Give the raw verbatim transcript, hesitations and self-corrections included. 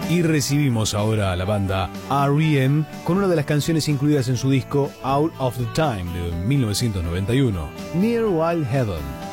Y recibimos ahora a la banda R E M con una de las canciones incluidas en su disco Out of the Time de mil novecientos noventa y uno, Near Wild Heaven.